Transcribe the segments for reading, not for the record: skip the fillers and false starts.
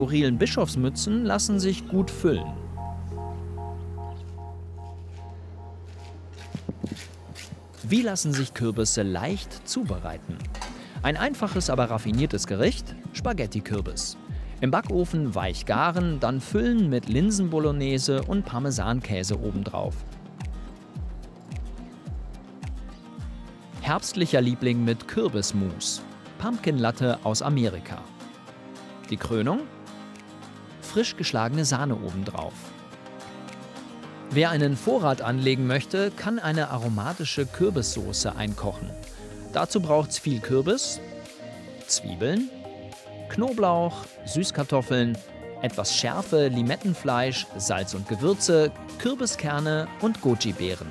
Skurrilen Bischofsmützen lassen sich gut füllen. Wie lassen sich Kürbisse leicht zubereiten? Ein einfaches, aber raffiniertes Gericht: Spaghetti-Kürbis. Im Backofen weich garen, dann füllen mit Linsen-Bolognese und Parmesankäse obendrauf. Herbstlicher Liebling mit Kürbismus: Pumpkin Latte aus Amerika. Die Krönung: frisch geschlagene Sahne obendrauf. Wer einen Vorrat anlegen möchte, kann eine aromatische Kürbissoße einkochen. Dazu braucht es viel Kürbis, Zwiebeln, Knoblauch, Süßkartoffeln, etwas Schärfe, Limettenfleisch, Salz und Gewürze, Kürbiskerne und Goji-Beeren.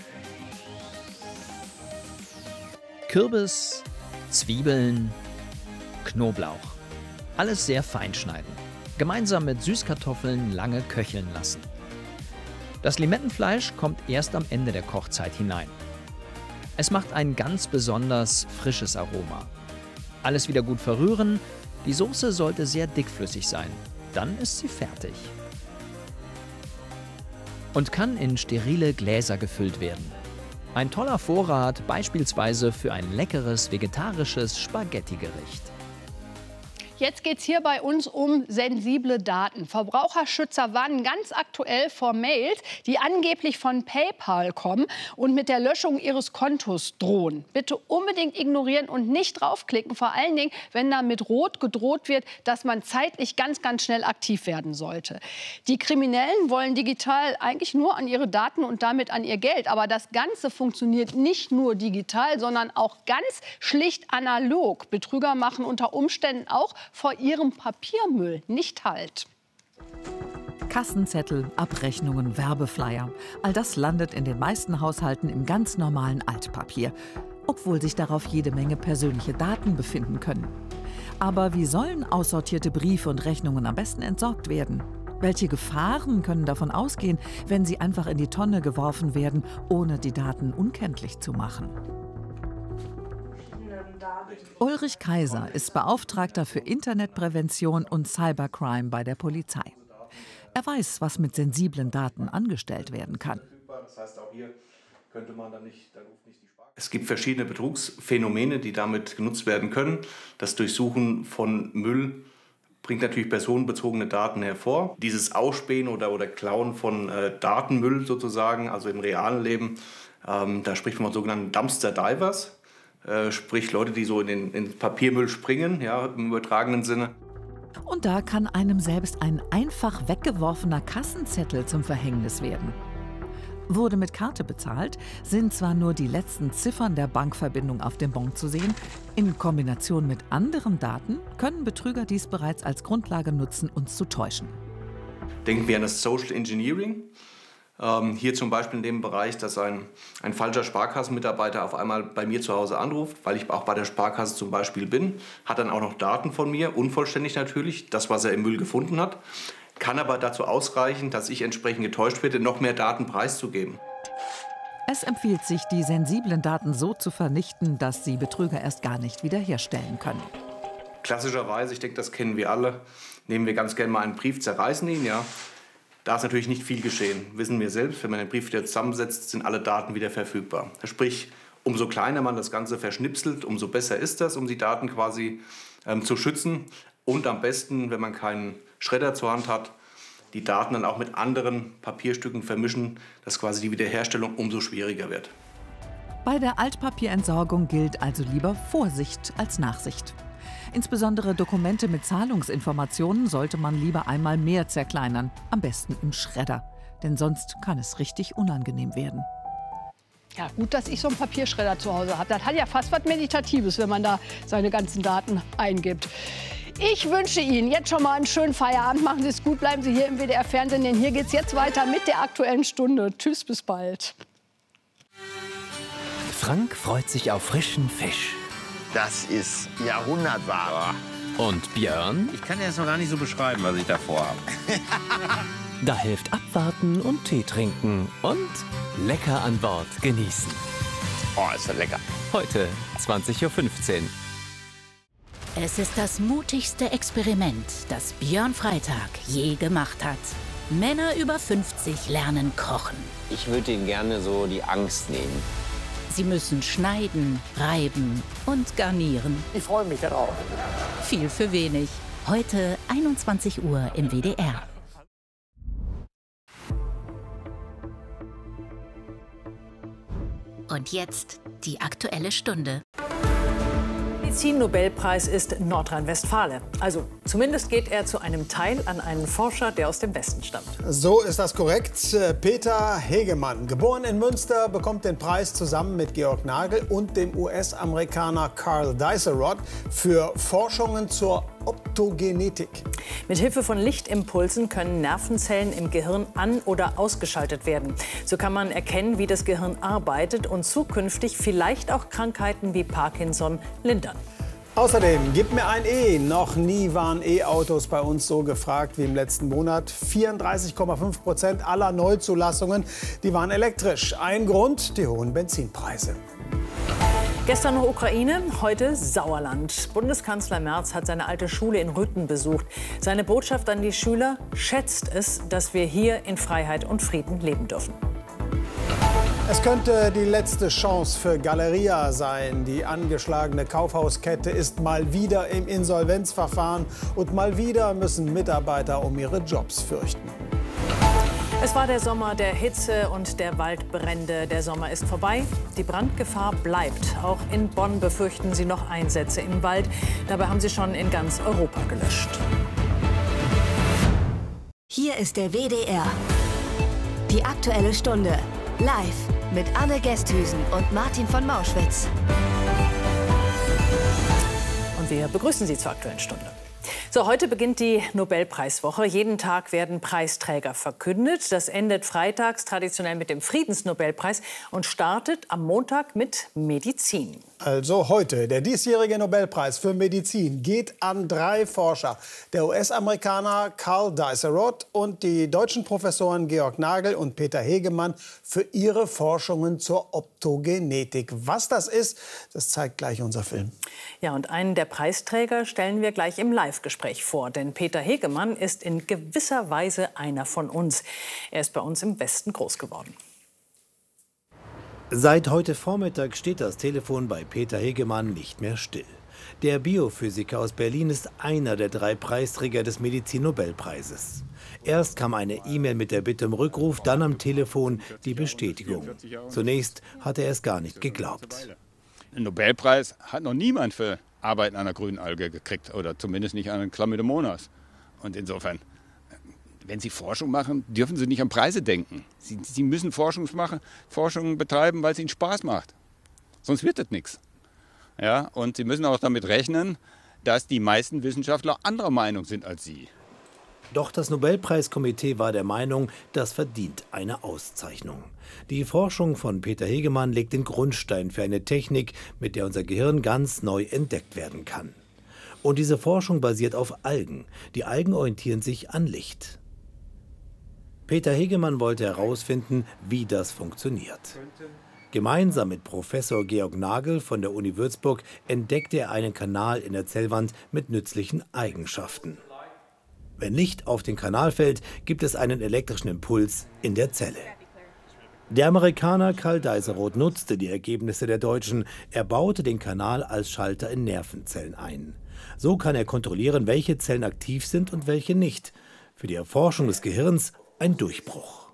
Kürbis, Zwiebeln, Knoblauch. Alles sehr fein schneiden. Gemeinsam mit Süßkartoffeln lange köcheln lassen. Das Limettenfleisch kommt erst am Ende der Kochzeit hinein. Es macht ein ganz besonders frisches Aroma. Alles wieder gut verrühren. Die Soße sollte sehr dickflüssig sein. Dann ist sie fertig. Und kann in sterile Gläser gefüllt werden. Ein toller Vorrat beispielsweise für ein leckeres vegetarisches Spaghetti-Gericht. Jetzt geht es hier bei uns um sensible Daten. Verbraucherschützer warnen ganz aktuell vor Mails, die angeblich von PayPal kommen und mit der Löschung Ihres Kontos drohen. Bitte unbedingt ignorieren und nicht draufklicken, vor allen Dingen, wenn da mit Rot gedroht wird, dass man zeitlich ganz schnell aktiv werden sollte. Die Kriminellen wollen digital eigentlich nur an ihre Daten und damit an ihr Geld. Aber das Ganze funktioniert nicht nur digital, sondern auch ganz schlicht analog. Betrüger machen unter Umständen auch vor ihrem Papiermüll nicht Halt. Kassenzettel, Abrechnungen, Werbeflyer. All das landet in den meisten Haushalten im ganz normalen Altpapier, obwohl sich darauf jede Menge persönliche Daten befinden können. Aber wie sollen aussortierte Briefe und Rechnungen am besten entsorgt werden? Welche Gefahren können davon ausgehen, wenn sie einfach in die Tonne geworfen werden, ohne die Daten unkenntlich zu machen? Ulrich Kaiser ist Beauftragter für Internetprävention und Cybercrime bei der Polizei. Er weiß, was mit sensiblen Daten angestellt werden kann. Es gibt verschiedene Betrugsphänomene, die damit genutzt werden können. Das Durchsuchen von Müll bringt natürlich personenbezogene Daten hervor. Dieses Ausspähen oder Klauen von Datenmüll sozusagen, also im realen Leben, da spricht man von sogenannten Dumpster Divers. Sprich Leute, die so in den Papiermüll springen, ja, im übertragenen Sinne. Und da kann einem selbst ein einfach weggeworfener Kassenzettel zum Verhängnis werden. Wurde mit Karte bezahlt, sind zwar nur die letzten Ziffern der Bankverbindung auf dem Bon zu sehen, in Kombination mit anderen Daten können Betrüger dies bereits als Grundlage nutzen, uns zu täuschen. Denken wir an das Social Engineering. Hier zum Beispiel in dem Bereich, dass ein falscher Sparkassenmitarbeiter auf einmal bei mir zu Hause anruft, weil ich auch bei der Sparkasse zum Beispiel bin, hat dann auch noch Daten von mir, unvollständig natürlich, das, was er im Müll gefunden hat, kann aber dazu ausreichen, dass ich entsprechend getäuscht werde, noch mehr Daten preiszugeben. Es empfiehlt sich, die sensiblen Daten so zu vernichten, dass sie Betrüger erst gar nicht wiederherstellen können. Klassischerweise, ich denke, das kennen wir alle, nehmen wir ganz gerne mal einen Brief, zerreißen ihn, ja. Da ist natürlich nicht viel geschehen. Wissen wir selbst, wenn man den Brief wieder zusammensetzt, sind alle Daten wieder verfügbar. Sprich, umso kleiner man das Ganze verschnipselt, umso besser ist das, um die Daten quasi zu schützen. Und am besten, wenn man keinen Schredder zur Hand hat, die Daten dann auch mit anderen Papierstücken vermischen, dass quasi die Wiederherstellung umso schwieriger wird. Bei der Altpapierentsorgung gilt also lieber Vorsicht als Nachsicht. Insbesondere Dokumente mit Zahlungsinformationen sollte man lieber einmal mehr zerkleinern, am besten im Schredder. Denn sonst kann es richtig unangenehm werden. Ja, gut, dass ich so einen Papierschredder zu Hause habe. Das hat ja fast was Meditatives, wenn man da seine ganzen Daten eingibt. Ich wünsche Ihnen jetzt schon mal einen schönen Feierabend. Machen Sie es gut, bleiben Sie hier im WDR-Fernsehen, denn hier geht es jetzt weiter mit der Aktuellen Stunde. Tschüss, bis bald. Frank freut sich auf frischen Fisch. Das ist Jahrhundertware. Und Björn? Ich kann dir das noch gar nicht so beschreiben, was ich davor habe. Da hilft abwarten und Tee trinken und lecker an Bord genießen. Oh, ist das lecker. Heute 20:15 Uhr. Es ist das mutigste Experiment, das Björn Freitag je gemacht hat. Männer über 50 lernen kochen. Ich würde ihnen gerne so die Angst nehmen. Sie müssen schneiden, reiben und garnieren. Ich freue mich darauf. Viel für wenig. Heute 21 Uhr im WDR. Und jetzt die Aktuelle Stunde. Medizin-Nobelpreis ist Nordrhein-Westfalen. Also zumindest geht er zu einem Teil an einen Forscher, der aus dem Westen stammt. So ist das korrekt. Peter Hegemann, geboren in Münster, bekommt den Preis zusammen mit Georg Nagel und dem US-Amerikaner Carl Dieselrod für Forschungen zur Optogenetik. Mit Hilfe von Lichtimpulsen können Nervenzellen im Gehirn an- oder ausgeschaltet werden. So kann man erkennen, wie das Gehirn arbeitet und zukünftig vielleicht auch Krankheiten wie Parkinson lindern. Außerdem, gib mir ein E. Noch nie waren E-Autos bei uns so gefragt wie im letzten Monat. 34,5% aller Neuzulassungen, die waren elektrisch. Ein Grund, die hohen Benzinpreise. Gestern noch Ukraine, heute Sauerland. Bundeskanzler Merz hat seine alte Schule in Rüthen besucht. Seine Botschaft an die Schüler: schätzt es, dass wir hier in Freiheit und Frieden leben dürfen. Es könnte die letzte Chance für Galeria sein. Die angeschlagene Kaufhauskette ist mal wieder im Insolvenzverfahren und mal wieder müssen Mitarbeiter um ihre Jobs fürchten. Es war der Sommer der Hitze und der Waldbrände. Der Sommer ist vorbei. Die Brandgefahr bleibt. Auch in Bonn befürchten sie noch Einsätze im Wald. Dabei haben sie schon in ganz Europa gelöscht. Hier ist der WDR. Die Aktuelle Stunde. Live mit Anne Gesthüsen und Martin von Mauschwitz. Und wir begrüßen Sie zur Aktuellen Stunde. So, heute beginnt die Nobelpreiswoche. Jeden Tag werden Preisträger verkündet. Das endet freitags traditionell mit dem Friedensnobelpreis und startet am Montag mit Medizin. Also heute, der diesjährige Nobelpreis für Medizin geht an 3 Forscher. Der US-Amerikaner Carl Dieselrod und die deutschen Professoren Georg Nagel und Peter Hegemann für ihre Forschungen zur Optogenetik. Was das ist, das zeigt gleich unser Film. Ja, und einen der Preisträger stellen wir gleich im Live-Gespräch vor. Denn Peter Hegemann ist in gewisser Weise einer von uns. Er ist bei uns im Westen groß geworden. Seit heute Vormittag steht das Telefon bei Peter Hegemann nicht mehr still. Der Biophysiker aus Berlin ist einer der 3 Preisträger des Medizin-Nobelpreises. Erst kam eine E-Mail mit der Bitte um Rückruf, dann am Telefon die Bestätigung. Zunächst hatte er es gar nicht geglaubt. Den Nobelpreis hat noch niemand für Arbeiten an der grünen Alge gekriegt, oder zumindest nicht an Chlamydomonas. Und insofern, wenn Sie Forschung machen, dürfen Sie nicht an Preise denken. Sie müssen Forschung betreiben, weil es Ihnen Spaß macht. Sonst wird das nichts. Ja, und Sie müssen auch damit rechnen, dass die meisten Wissenschaftler anderer Meinung sind als Sie. Doch das Nobelpreiskomitee war der Meinung, das verdient eine Auszeichnung. Die Forschung von Peter Hegemann legt den Grundstein für eine Technik, mit der unser Gehirn ganz neu entdeckt werden kann. Und diese Forschung basiert auf Algen. Die Algen orientieren sich an Licht. Peter Hegemann wollte herausfinden, wie das funktioniert. Gemeinsam mit Professor Georg Nagel von der Uni Würzburg entdeckte er einen Kanal in der Zellwand mit nützlichen Eigenschaften. Wenn Licht auf den Kanal fällt, gibt es einen elektrischen Impuls in der Zelle. Der Amerikaner Carl Dieselrod nutzte die Ergebnisse der Deutschen. Er baute den Kanal als Schalter in Nervenzellen ein. So kann er kontrollieren, welche Zellen aktiv sind und welche nicht. Für die Erforschung des Gehirns ein Durchbruch.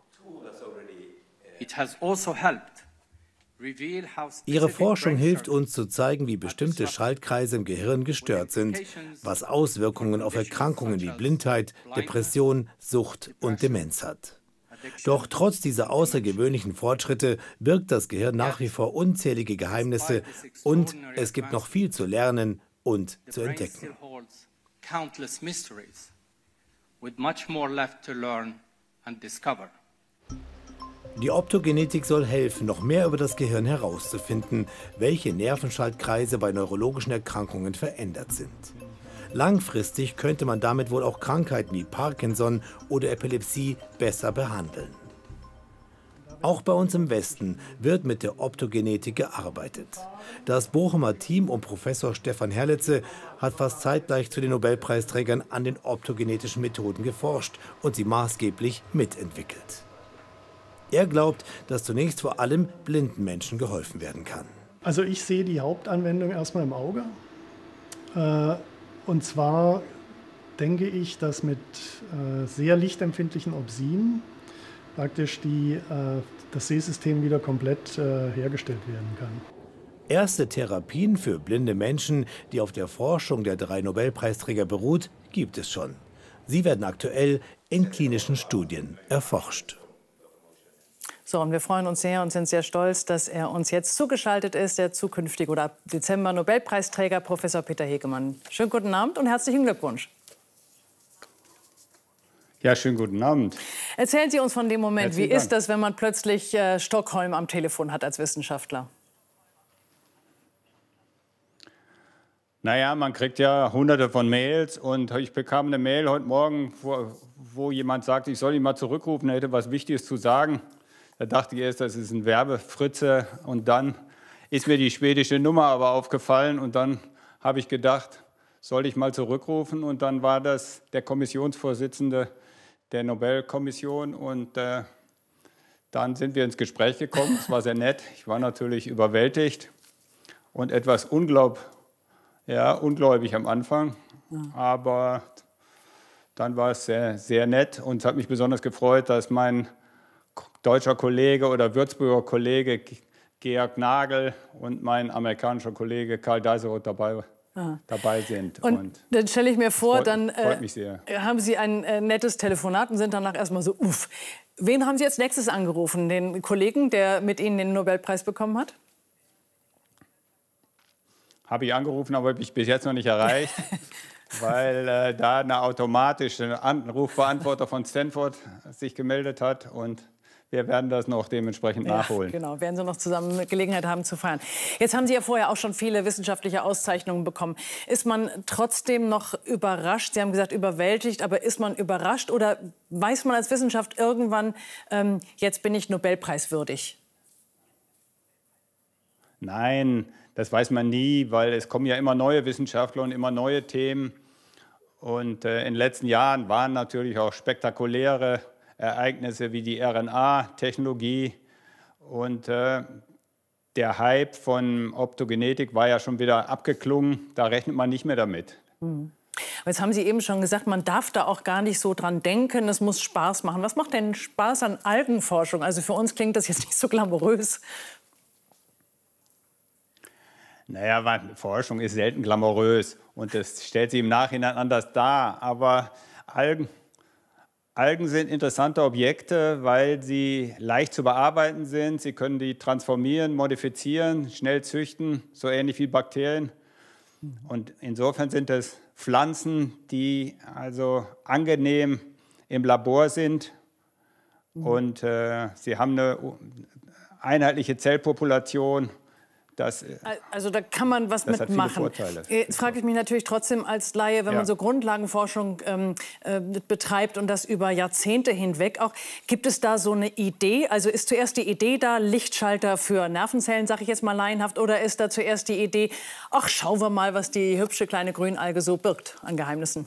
Ihre Forschung hilft uns zu zeigen, wie bestimmte Schaltkreise im Gehirn gestört sind, was Auswirkungen auf Erkrankungen wie Blindheit, Depression, Sucht und Demenz hat. Doch trotz dieser außergewöhnlichen Fortschritte birgt das Gehirn nach wie vor unzählige Geheimnisse und es gibt noch viel zu lernen und zu entdecken. Die Optogenetik soll helfen, noch mehr über das Gehirn herauszufinden, welche Nervenschaltkreise bei neurologischen Erkrankungen verändert sind. Langfristig könnte man damit wohl auch Krankheiten wie Parkinson oder Epilepsie besser behandeln. Auch bei uns im Westen wird mit der Optogenetik gearbeitet. Das Bochumer Team um Professor Stefan Herlitze hat fast zeitgleich zu den Nobelpreisträgern an den optogenetischen Methoden geforscht und sie maßgeblich mitentwickelt. Er glaubt, dass zunächst vor allem blinden Menschen geholfen werden kann. Also ich sehe die Hauptanwendung erstmal im Auge. Und zwar denke ich, dass mit sehr lichtempfindlichen Opsien praktisch das Sehsystem wieder komplett hergestellt werden kann. Erste Therapien für blinde Menschen, die auf der Forschung der 3 Nobelpreisträger beruht, gibt es schon. Sie werden aktuell in klinischen Studien erforscht. So, und wir freuen uns sehr und sind sehr stolz, dass er uns jetzt zugeschaltet ist, der zukünftige oder ab Dezember Nobelpreisträger Professor Peter Hegemann. Schönen guten Abend und herzlichen Glückwunsch. Ja, schönen guten Abend. Erzählen Sie uns von dem Moment, Herzlichen wie ist Dank. das, wenn man plötzlich Stockholm am Telefon hat als Wissenschaftler? Naja, man kriegt ja hunderte von Mails und ich bekam eine Mail heute Morgen, wo jemand sagte, ich soll ihn mal zurückrufen, er hätte was Wichtiges zu sagen. Da dachte ich erst, das ist ein Werbefritze und dann ist mir die schwedische Nummer aber aufgefallen und dann habe ich gedacht, soll ich mal zurückrufen und dann war das der Kommissionsvorsitzende der Nobelkommission und dann sind wir ins Gespräch gekommen. Es war sehr nett. Ich war natürlich überwältigt und etwas ungläubig am Anfang, aber dann war es sehr, sehr nett und es hat mich besonders gefreut, dass mein deutscher Kollege oder Würzburger Kollege Georg Nagel und mein amerikanischer Kollege Carl Deiseroth dabei sind. Und dann stelle ich mir vor, dann freut mich sehr. haben Sie ein nettes Telefonat und sind danach erstmal so, uff. Wen haben Sie als nächstes angerufen? Den Kollegen, der mit Ihnen den Nobelpreis bekommen hat? Habe ich angerufen, aber habe ich bis jetzt noch nicht erreicht, weil da eine automatische Anrufbeantworter von Stanford sich gemeldet hat und wir werden das noch dementsprechend nachholen. Genau, werden Sie noch zusammen Gelegenheit haben zu feiern. Jetzt haben Sie ja vorher auch schon viele wissenschaftliche Auszeichnungen bekommen. Ist man trotzdem noch überrascht? Sie haben gesagt überwältigt, aber ist man überrascht oder weiß man als Wissenschaft irgendwann, jetzt bin ich Nobelpreiswürdig? Nein, das weiß man nie, weil es kommen ja immer neue Wissenschaftler und immer neue Themen. Und in den letzten Jahren waren natürlich auch spektakuläre Ereignisse wie die RNA-Technologie. Und der Hype von Optogenetik war ja schon wieder abgeklungen. Da rechnet man nicht mehr damit. Jetzt haben Sie eben schon gesagt, man darf da auch gar nicht so dran denken. Es muss Spaß machen. Was macht denn Spaß an Algenforschung? Also für uns klingt das jetzt nicht so glamourös. Naja, Forschung ist selten glamourös und das stellt sich im Nachhinein anders dar. Aber Algen sind interessante Objekte, weil sie leicht zu bearbeiten sind. Sie können die transformieren, modifizieren, schnell züchten, so ähnlich wie Bakterien. Und insofern sind es Pflanzen, die also angenehm im Labor sind. Und sie haben eine einheitliche Zellpopulation. Also da kann man was mitmachen. Jetzt frage ich mich natürlich trotzdem als Laie, wenn man so Grundlagenforschung betreibt und das über Jahrzehnte hinweg auch, gibt es da so eine Idee? Also ist zuerst die Idee da, Lichtschalter für Nervenzellen, sage ich jetzt mal laienhaft, oder ist da zuerst die Idee, ach, schauen wir mal, was die hübsche kleine Grünalge so birgt an Geheimnissen?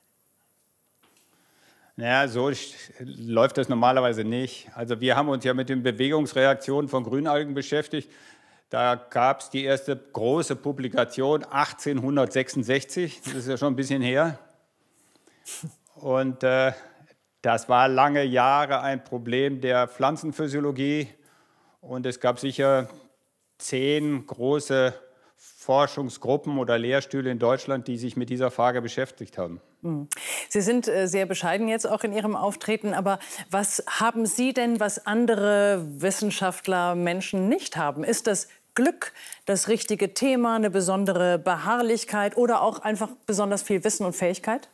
Naja, so läuft das normalerweise nicht. Also wir haben uns ja mit den Bewegungsreaktionen von Grünalgen beschäftigt. Da gab es die erste große Publikation 1866, das ist ja schon ein bisschen her. Und das war lange Jahre ein Problem der Pflanzenphysiologie. Und es gab sicher 10 große Forschungsgruppen oder Lehrstühle in Deutschland, die sich mit dieser Frage beschäftigt haben. Sie sind sehr bescheiden jetzt auch in Ihrem Auftreten. Aber was haben Sie denn, was andere Wissenschaftler, Menschen nicht haben? Ist das Glück, das richtige Thema, eine besondere Beharrlichkeit oder auch einfach besonders viel Wissen und Fähigkeit?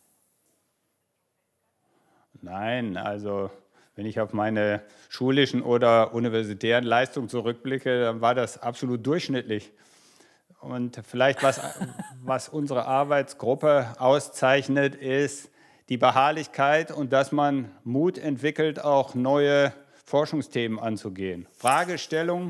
Nein, also wenn ich auf meine schulischen oder universitären Leistungen zurückblicke, dann war das absolut durchschnittlich. Und vielleicht was unsere Arbeitsgruppe auszeichnet, ist die Beharrlichkeit und dass man Mut entwickelt, auch neue Forschungsthemen anzugehen. Fragestellungen,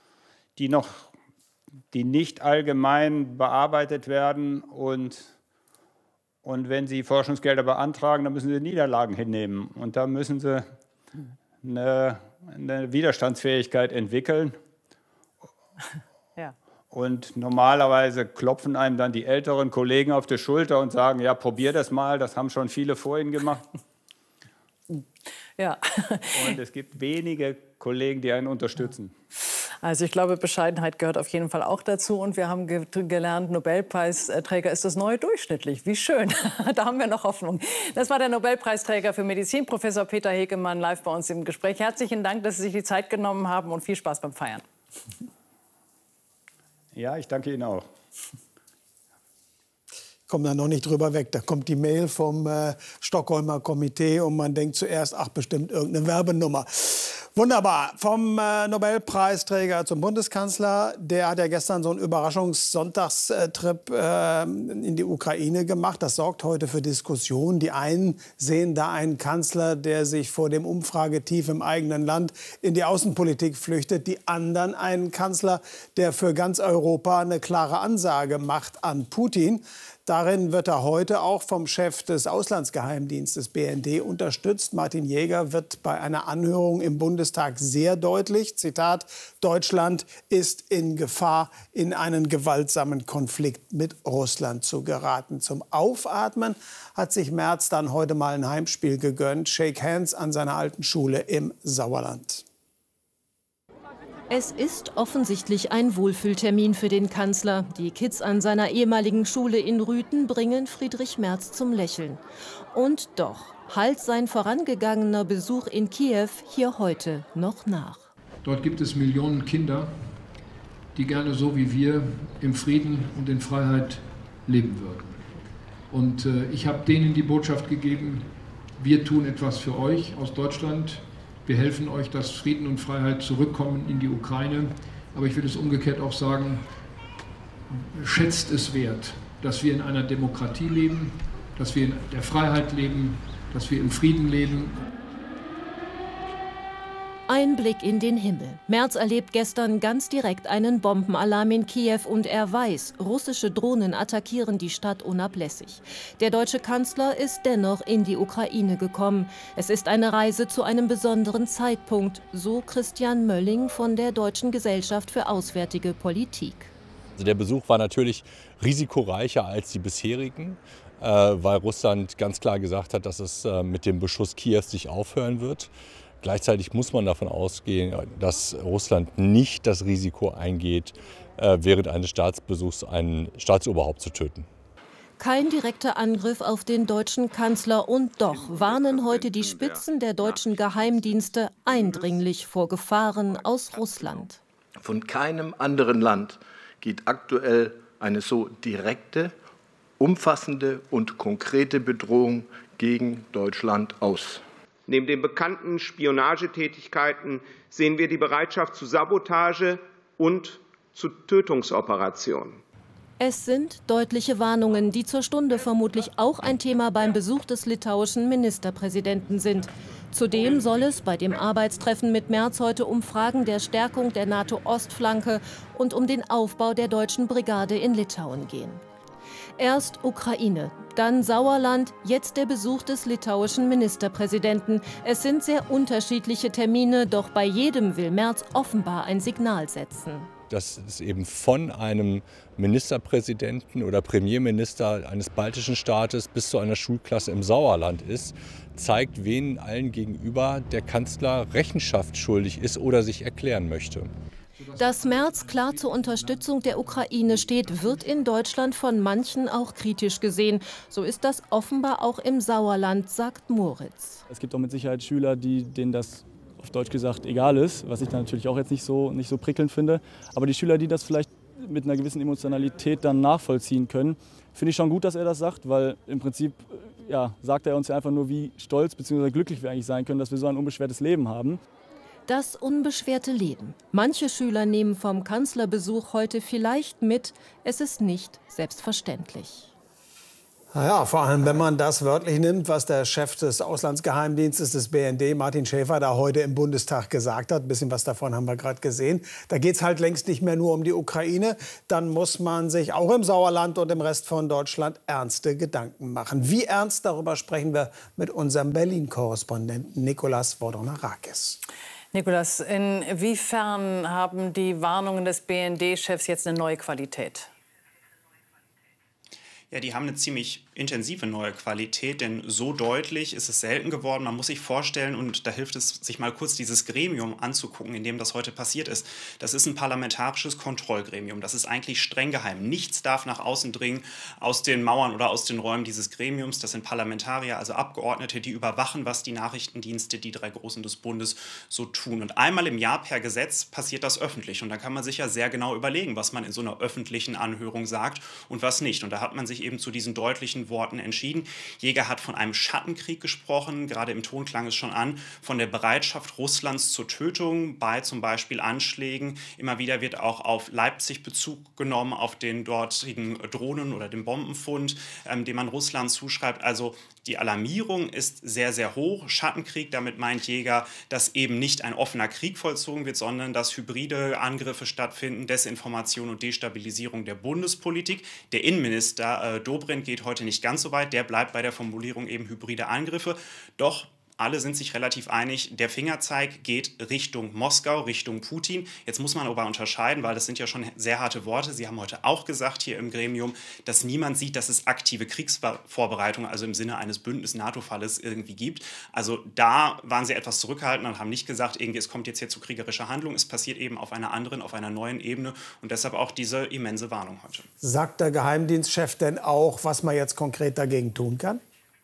die nicht allgemein bearbeitet werden. Und wenn Sie Forschungsgelder beantragen, dann müssen Sie Niederlagen hinnehmen. Und da müssen Sie eine Widerstandsfähigkeit entwickeln. Ja. Und normalerweise klopfen einem dann die älteren Kollegen auf die Schulter und sagen, ja, probier das mal, das haben schon viele vor Ihnen gemacht. Ja. Und es gibt wenige Kollegen, die einen unterstützen. Also ich glaube, Bescheidenheit gehört auf jeden Fall auch dazu. Und wir haben gelernt, Nobelpreisträger ist das neue durchschnittlich. Wie schön. Da haben wir noch Hoffnung. Das war der Nobelpreisträger für Medizin, Professor Peter Hegemann, live bei uns im Gespräch. Herzlichen Dank, dass Sie sich die Zeit genommen haben und viel Spaß beim Feiern. Ja, ich danke Ihnen auch. Kommen da noch nicht drüber weg. Da kommt die Mail vom Stockholmer Komitee und man denkt zuerst, ach, bestimmt irgendeine Werbenummer. Wunderbar. Vom Nobelpreisträger zum Bundeskanzler. Der hat ja gestern so einen Überraschungssonntagstrip in die Ukraine gemacht. Das sorgt heute für Diskussionen. Die einen sehen da einen Kanzler, der sich vor dem Umfragetief im eigenen Land in die Außenpolitik flüchtet. Die anderen einen Kanzler, der für ganz Europa eine klare Ansage macht an Putin. Darin wird er heute auch vom Chef des Auslandsgeheimdienstes BND unterstützt. Martin Jäger wird bei einer Anhörung im Bundestag sehr deutlich, Zitat, Deutschland ist in Gefahr, in einen gewaltsamen Konflikt mit Russland zu geraten. Zum Aufatmen hat sich Merz dann heute mal ein Heimspiel gegönnt. Shake Hands an seiner alten Schule im Sauerland. Es ist offensichtlich ein Wohlfühltermin für den Kanzler. Die Kids an seiner ehemaligen Schule in Rüthen bringen Friedrich Merz zum Lächeln. Und doch hallt sein vorangegangener Besuch in Kiew hier heute noch nach. Dort gibt es Millionen Kinder, die gerne so wie wir im Frieden und in Freiheit leben würden. Und ich habe denen die Botschaft gegeben, wir tun etwas für euch aus Deutschland. Wir helfen euch, dass Frieden und Freiheit zurückkommen in die Ukraine. Aber ich will es umgekehrt auch sagen, schätzt es wert, dass wir in einer Demokratie leben, dass wir in der Freiheit leben, dass wir im Frieden leben. Ein Blick in den Himmel. Merz erlebt gestern ganz direkt einen Bombenalarm in Kiew und er weiß, russische Drohnen attackieren die Stadt unablässig. Der deutsche Kanzler ist dennoch in die Ukraine gekommen. Es ist eine Reise zu einem besonderen Zeitpunkt, so Christian Mölling von der Deutschen Gesellschaft für Auswärtige Politik. Also der Besuch war natürlich risikoreicher als die bisherigen, weil Russland ganz klar gesagt hat, dass es mit dem Beschuss Kiews nicht aufhören wird. Gleichzeitig muss man davon ausgehen, dass Russland nicht das Risiko eingeht, während eines Staatsbesuchs ein Staatsoberhaupt zu töten. Kein direkter Angriff auf den deutschen Kanzler und doch warnen heute die Spitzen der deutschen Geheimdienste eindringlich vor Gefahren aus Russland. Von keinem anderen Land geht aktuell eine so direkte, umfassende und konkrete Bedrohung gegen Deutschland aus. Neben den bekannten Spionagetätigkeiten sehen wir die Bereitschaft zu Sabotage und zu Tötungsoperationen. Es sind deutliche Warnungen, die zur Stunde vermutlich auch ein Thema beim Besuch des litauischen Ministerpräsidenten sind. Zudem soll es bei dem Arbeitstreffen mit Merz heute um Fragen der Stärkung der NATO-Ostflanke und um den Aufbau der deutschen Brigade in Litauen gehen. Erst Ukraine, dann Sauerland, jetzt der Besuch des litauischen Ministerpräsidenten. Es sind sehr unterschiedliche Termine, doch bei jedem will Merz offenbar ein Signal setzen. Dass es eben von einem Ministerpräsidenten oder Premierminister eines baltischen Staates bis zu einer Schulklasse im Sauerland ist, zeigt, wen allen gegenüber der Kanzler Rechenschaft schuldig ist oder sich erklären möchte. Dass Merz klar zur Unterstützung der Ukraine steht, wird in Deutschland von manchen auch kritisch gesehen. So ist das offenbar auch im Sauerland, sagt Moritz. Es gibt auch mit Sicherheit Schüler, denen das auf Deutsch gesagt egal ist, was ich dann natürlich auch jetzt nicht so prickelnd finde. Aber die Schüler, die das vielleicht mit einer gewissen Emotionalität dann nachvollziehen können, finde ich schon gut, dass er das sagt, weil im Prinzip sagt er uns ja einfach nur, wie stolz bzw. glücklich wir eigentlich sein können, dass wir so ein unbeschwertes Leben haben. Das unbeschwerte Leben. Manche Schüler nehmen vom Kanzlerbesuch heute vielleicht mit, es ist nicht selbstverständlich. Naja, vor allem, wenn man das wörtlich nimmt, was der Chef des Auslandsgeheimdienstes des BND, Martin Schäfer, da heute im Bundestag gesagt hat. Ein bisschen was davon haben wir gerade gesehen. Da geht es halt längst nicht mehr nur um die Ukraine. Dann muss man sich auch im Sauerland und im Rest von Deutschland ernste Gedanken machen. Wie ernst, darüber sprechen wir mit unserem Berlin-Korrespondenten Nikolas Vodonarakis. Nikolas, inwiefern haben die Warnungen des BND-Chefs jetzt eine neue Qualität? Ja, die haben eine ziemlich intensive neue Qualität, denn so deutlich ist es selten geworden. Man muss sich vorstellen, und da hilft es, sich mal kurz dieses Gremium anzugucken, in dem das heute passiert ist. Das ist ein parlamentarisches Kontrollgremium. Das ist eigentlich streng geheim. Nichts darf nach außen dringen aus den Mauern oder aus den Räumen dieses Gremiums. Das sind Parlamentarier, also Abgeordnete, die überwachen, was die Nachrichtendienste, die 3 Großen des Bundes, so tun. Und einmal im Jahr per Gesetz passiert das öffentlich. Und da kann man sich ja sehr genau überlegen, was man in so einer öffentlichen Anhörung sagt und was nicht. Und da hat man sich eben zu diesen deutlichen Worten entschieden. Jäger hat von einem Schattenkrieg gesprochen, gerade im Ton klang es schon an, von der Bereitschaft Russlands zur Tötung bei zum Beispiel Anschlägen. Immer wieder wird auch auf Leipzig Bezug genommen, auf den dortigen Drohnen- oder den Bombenfund, den man Russland zuschreibt. Also die Alarmierung ist sehr, sehr hoch. Schattenkrieg, damit meint Jäger, dass eben nicht ein offener Krieg vollzogen wird, sondern dass hybride Angriffe stattfinden, Desinformation und Destabilisierung der Bundespolitik. Der Innenminister Dobrindt geht heute nicht ganz so weit. Der bleibt bei der Formulierung eben hybride Angriffe. Doch alle sind sich relativ einig, der Fingerzeig geht Richtung Moskau, Richtung Putin. Jetzt muss man aber unterscheiden, weil das sind ja schon sehr harte Worte. Sie haben heute auch gesagt hier im Gremium, dass niemand sieht, dass es aktive Kriegsvorbereitungen, also im Sinne eines Bündnis-NATO-Falles irgendwie gibt. Also da waren sie etwas zurückhaltend und haben nicht gesagt, irgendwie es kommt jetzt hier zu kriegerischer Handlung. Es passiert eben auf einer anderen, auf einer neuen Ebene und deshalb auch diese immense Warnung heute. Sagt der Geheimdienstchef denn auch, was man jetzt konkret dagegen tun kann?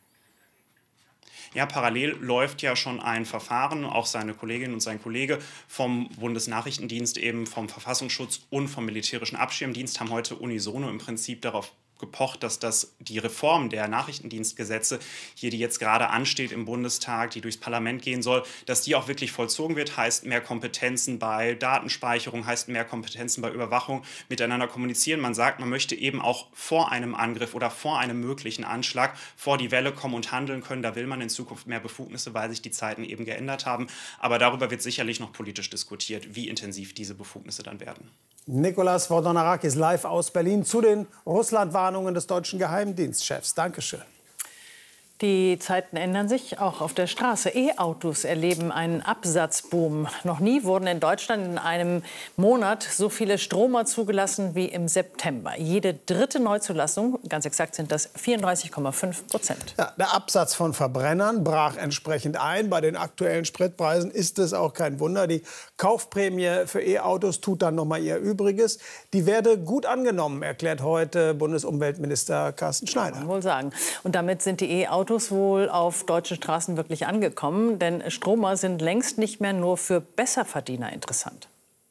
Ja, parallel läuft ja schon ein Verfahren, auch seine Kollegin und sein Kollege vom Bundesnachrichtendienst, eben vom Verfassungsschutz und vom Militärischen Abschirmdienst haben heute unisono im Prinzip darauf gepocht, dass die Reform der Nachrichtendienstgesetze, hier die jetzt gerade ansteht im Bundestag, die durchs Parlament gehen soll, dass die auch wirklich vollzogen wird, heißt mehr Kompetenzen bei Datenspeicherung, heißt mehr Kompetenzen bei Überwachung, miteinander kommunizieren. Man sagt, man möchte eben auch vor einem Angriff oder vor einem möglichen Anschlag vor die Welle kommen und handeln können. Da will man in Zukunft mehr Befugnisse, weil sich die Zeiten eben geändert haben. Aber darüber wird sicherlich noch politisch diskutiert, wie intensiv diese Befugnisse dann werden. Nikolas Vodonarakis live aus Berlin zu den Russlandwarnungen des deutschen Geheimdienstchefs. Dankeschön. Die Zeiten ändern sich, auch auf der Straße. E-Autos erleben einen Absatzboom. Noch nie wurden in Deutschland in einem Monat so viele Stromer zugelassen wie im September. Jede dritte Neuzulassung, ganz exakt sind das 34,5%. Ja, der Absatz von Verbrennern brach entsprechend ein. Bei den aktuellen Spritpreisen ist es auch kein Wunder. Die Kaufprämie für E-Autos tut dann noch mal ihr Übriges. Die werde gut angenommen, erklärt heute Bundesumweltminister Carsten Schneider. Kann man wohl sagen. Und damit sind die E-Autos wohl auf deutschen Straßen wirklich angekommen. Denn Stromer sind längst nicht mehr nur für Besserverdiener interessant.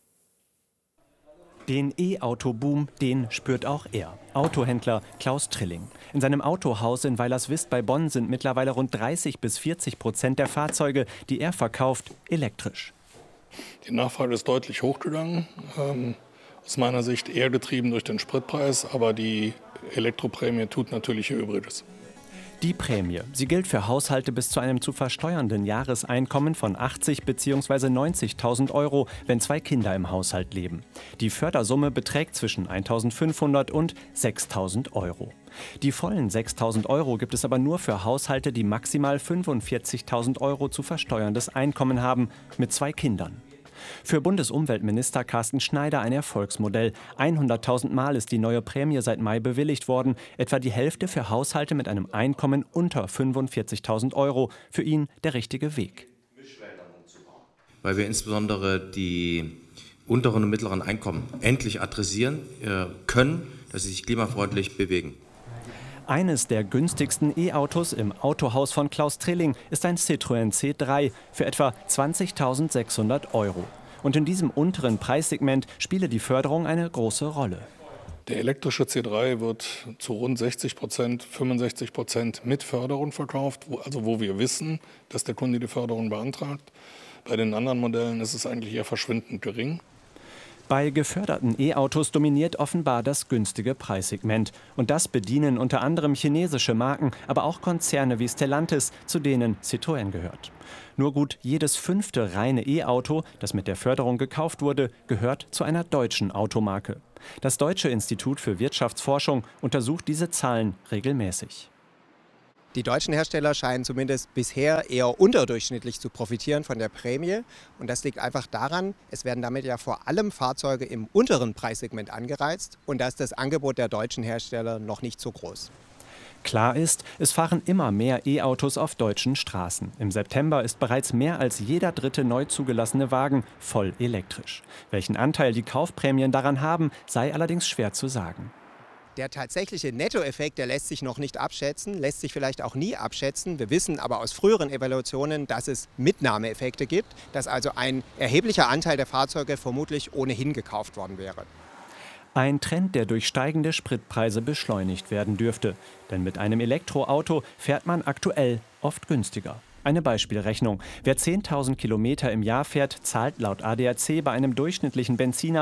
Den E-Auto-Boom, den spürt auch er. Autohändler Klaus Trilling. In seinem Autohaus in Weilerswist bei Bonn sind mittlerweile rund 30-40% der Fahrzeuge, die er verkauft, elektrisch. Die Nachfrage ist deutlich hochgegangen. Aus meiner Sicht eher getrieben durch den Spritpreis, aber die Elektroprämie tut natürlich ihr Übriges. Die Prämie. Sie gilt für Haushalte bis zu einem zu versteuernden Jahreseinkommen von 80.000 bzw. 90.000 Euro, wenn 2 Kinder im Haushalt leben. Die Fördersumme beträgt zwischen 1.500 und 6.000 Euro. Die vollen 6.000 Euro gibt es aber nur für Haushalte, die maximal 45.000 Euro zu versteuerndes Einkommen haben, mit 2 Kindern. Für Bundesumweltminister Carsten Schneider ein Erfolgsmodell. 100.000 Mal ist die neue Prämie seit Mai bewilligt worden. Etwa die Hälfte für Haushalte mit einem Einkommen unter 45.000 Euro. Für ihn der richtige Weg. Weil wir insbesondere die unteren und mittleren Einkommen endlich adressieren können, dass sie sich klimafreundlich bewegen. Eines der günstigsten E-Autos im Autohaus von Klaus Trilling ist ein Citroën C3 für etwa 20.600 Euro. Und in diesem unteren Preissegment spiele die Förderung eine große Rolle. Der elektrische C3 wird zu rund 60%, 65% mit Förderung verkauft, wo wir wissen, dass der Kunde die Förderung beantragt. Bei den anderen Modellen ist es eigentlich eher verschwindend gering. Bei geförderten E-Autos dominiert offenbar das günstige Preissegment. Und das bedienen unter anderem chinesische Marken, aber auch Konzerne wie Stellantis, zu denen Citroën gehört. Nur gut jedes 5. reine E-Auto, das mit der Förderung gekauft wurde, gehört zu einer deutschen Automarke. Das Deutsche Institut für Wirtschaftsforschung untersucht diese Zahlen regelmäßig. Die deutschen Hersteller scheinen zumindest bisher eher unterdurchschnittlich zu profitieren von der Prämie. Und das liegt einfach daran, es werden damit ja vor allem Fahrzeuge im unteren Preissegment angereizt. Und da ist das Angebot der deutschen Hersteller noch nicht so groß. Klar ist, es fahren immer mehr E-Autos auf deutschen Straßen. Im September ist bereits mehr als jeder 3. neu zugelassene Wagen voll elektrisch. Welchen Anteil die Kaufprämien daran haben, sei allerdings schwer zu sagen. Der tatsächliche Nettoeffekt, der lässt sich noch nicht abschätzen, lässt sich vielleicht auch nie abschätzen. Wir wissen aber aus früheren Evaluationen, dass es Mitnahmeeffekte gibt, dass also ein erheblicher Anteil der Fahrzeuge vermutlich ohnehin gekauft worden wäre. Ein Trend, der durch steigende Spritpreise beschleunigt werden dürfte. Denn mit einem Elektroauto fährt man aktuell oft günstiger. Eine Beispielrechnung. Wer 10.000 Kilometer im Jahr fährt, zahlt laut ADAC bei einem durchschnittlichen Benziner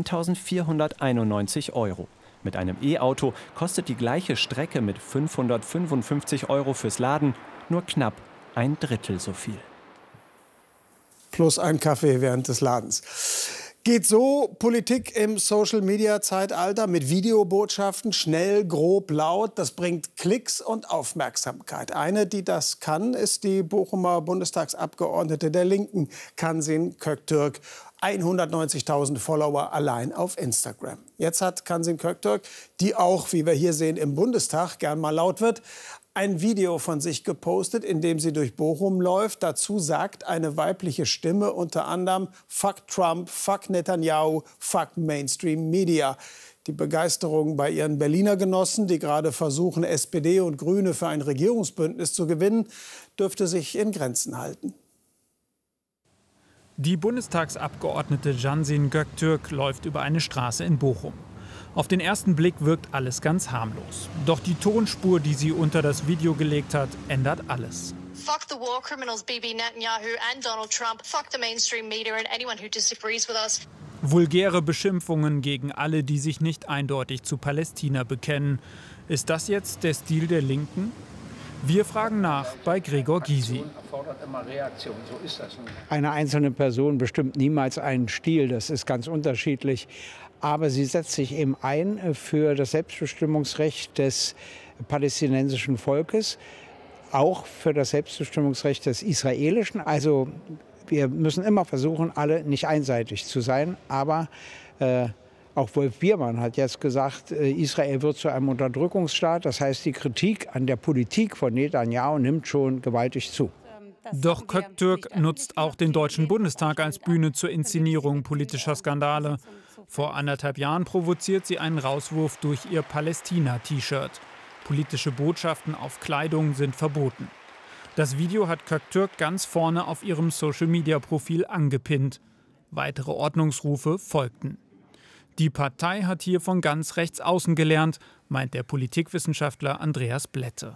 1.491 €. Mit einem E-Auto kostet die gleiche Strecke mit 555 € fürs Laden nur knapp ein Drittel so viel. Plus ein Kaffee während des Ladens. Geht so Politik im Social-Media-Zeitalter mit Videobotschaften, schnell, grob, laut. Das bringt Klicks und Aufmerksamkeit. Eine, die das kann, ist die Bochumer Bundestagsabgeordnete der Linken, Kansin Köktürk. 190.000 Follower allein auf Instagram. Jetzt hat Kansin Köktürk, die auch, wie wir hier sehen, im Bundestag gern mal laut wird, ein Video von sich gepostet, in dem sie durch Bochum läuft. Dazu sagt eine weibliche Stimme unter anderem: Fuck Trump, fuck Netanyahu, fuck Mainstream Media. Die Begeisterung bei ihren Berliner Genossen, die gerade versuchen, SPD und Grüne für ein Regierungsbündnis zu gewinnen, dürfte sich in Grenzen halten. Die Bundestagsabgeordnete Kansin Köktürk läuft über eine Straße in Bochum. Auf den ersten Blick wirkt alles ganz harmlos. Doch die Tonspur, die sie unter das Video gelegt hat, ändert alles. Fuck the war criminals, Bibi Netanyahu and Donald Trump. Fuck the mainstream media and anyone who disagrees with us. Vulgäre Beschimpfungen gegen alle, die sich nicht eindeutig zu Palästina bekennen. Ist das jetzt der Stil der Linken? Wir fragen nach bei Gregor Gysi. Eine einzelne Person bestimmt niemals einen Stil, das ist ganz unterschiedlich. Aber sie setzt sich eben ein für das Selbstbestimmungsrecht des palästinensischen Volkes, auch für das Selbstbestimmungsrecht des israelischen. Also wir müssen immer versuchen, alle nicht einseitig zu sein, aber auch Wolf Biermann hat jetzt gesagt, Israel wird zu einem Unterdrückungsstaat. Das heißt, die Kritik an der Politik von Netanyahu nimmt schon gewaltig zu. Doch Köktürk nutzt auch den Deutschen Bundestag als Bühne zur Inszenierung politischer Skandale. Vor 1,5 Jahren provoziert sie einen Rauswurf durch ihr Palästina-T-Shirt. Politische Botschaften auf Kleidung sind verboten. Das Video hat Köktürk ganz vorne auf ihrem Social-Media-Profil angepinnt. Weitere Ordnungsrufe folgten. Die Partei hat hier von ganz rechts außen gelernt, meint der Politikwissenschaftler Andreas Blätte.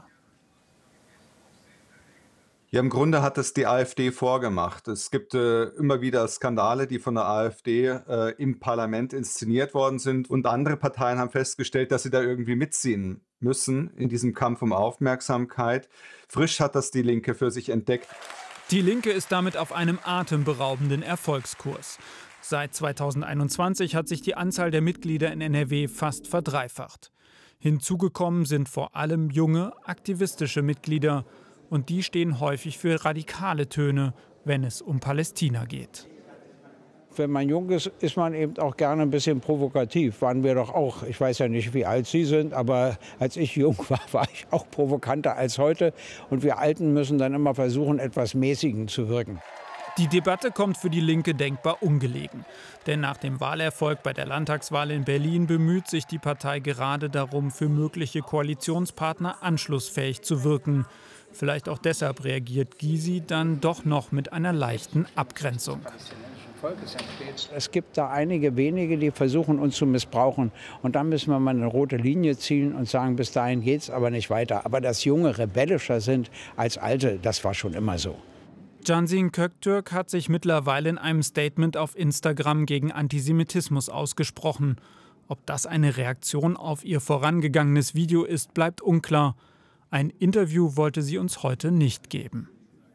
Ja, im Grunde hat es die AfD vorgemacht. Es gibt immer wieder Skandale, die von der AfD im Parlament inszeniert worden sind. Und andere Parteien haben festgestellt, dass sie da irgendwie mitziehen müssen in diesem Kampf um Aufmerksamkeit. Frisch hat das die Linke für sich entdeckt. Die Linke ist damit auf einem atemberaubenden Erfolgskurs. Seit 2021 hat sich die Anzahl der Mitglieder in NRW fast verdreifacht. Hinzugekommen sind vor allem junge, aktivistische Mitglieder. Und die stehen häufig für radikale Töne, wenn es um Palästina geht. Wenn man jung ist, ist man eben auch gerne ein bisschen provokativ. Waren wir doch auch. Ich weiß ja nicht, wie alt Sie sind, aber als ich jung war, war ich auch provokanter als heute. Und wir Alten müssen dann immer versuchen, etwas mäßigend zu wirken. Die Debatte kommt für die Linke denkbar ungelegen. Denn nach dem Wahlerfolg bei der Landtagswahl in Berlin bemüht sich die Partei gerade darum, für mögliche Koalitionspartner anschlussfähig zu wirken. Vielleicht auch deshalb reagiert Gysi dann doch noch mit einer leichten Abgrenzung. Es gibt da einige wenige, die versuchen, uns zu missbrauchen. Und dann müssen wir mal eine rote Linie ziehen und sagen, bis dahin geht's aber nicht weiter. Aber dass Junge rebellischer sind als Alte, das war schon immer so. Cansu Köktürk hat sich mittlerweile in einem Statement auf Instagram gegen Antisemitismus ausgesprochen. Ob das eine Reaktion auf ihr vorangegangenes Video ist, bleibt unklar. Ein Interview wollte sie uns heute nicht geben.